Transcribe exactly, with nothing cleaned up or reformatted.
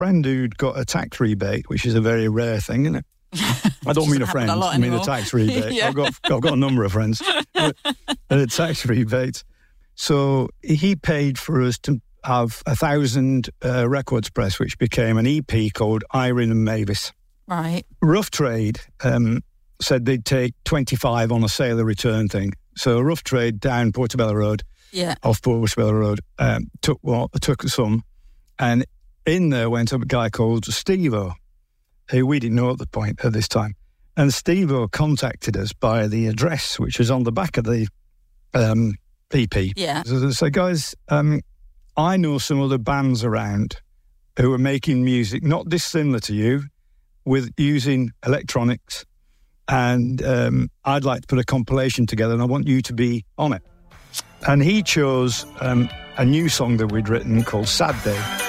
friend who'd got a tax rebate, which is a very rare thing, isn't it? I don't mean a friend, I mean a tax rebate. yeah. I've got I've got a number of friends. A tax rebate. So he paid for us to have a thousand uh, records press, which became an E P called Irene and Mavis. Right. Rough Trade um, said they'd take twenty-five on a sale or return thing. So Rough Trade down Portobello Road, yeah, off Portobello Road, um, took what took some, and in there went up a guy called Steve-O, who we didn't know at the point at this time. And Steve-O contacted us by the address, which was on the back of the um, E P. Yeah. So they said, guys, um, I know some other bands around who are making music not dissimilar to you, with using electronics, and um, I'd like to put a compilation together, and I want you to be on it. And he chose um, a new song that we'd written called Sad Day.